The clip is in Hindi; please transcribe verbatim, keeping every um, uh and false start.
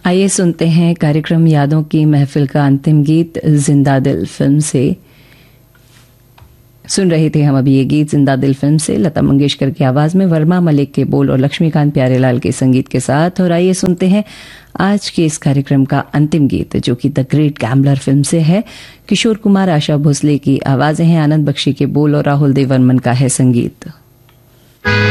आइए सुनते हैं कार्यक्रम यादों की महफिल का अंतिम गीत जिंदा दिल फिल्म से। सुन रहे थे हम अभी ये गीत जिंदा दिल फिल्म से, लता मंगेशकर की आवाज में, वर्मा मलिक के बोल और लक्ष्मीकांत प्यारेलाल के संगीत के साथ। और आइए सुनते हैं आज के इस कार्यक्रम का अंतिम गीत जो कि द ग्रेट गैम्बलर फिल्म से है। किशोर कुमार, आशा भोसले की आवाजें हैं, आनंद बख्शी के बोल और राहुल देव वर्मन का है संगीत।